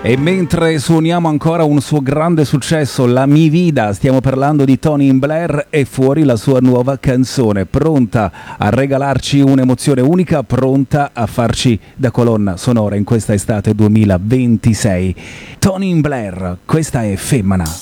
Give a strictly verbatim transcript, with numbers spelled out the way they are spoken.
E mentre suoniamo ancora un suo grande successo, La Mi Vida, stiamo parlando di Tony Blair, e fuori la sua nuova canzone, pronta a regalarci un'emozione unica, pronta a farci da colonna sonora in questa estate duemilaventisei. Tony Blair, questa è Femmina.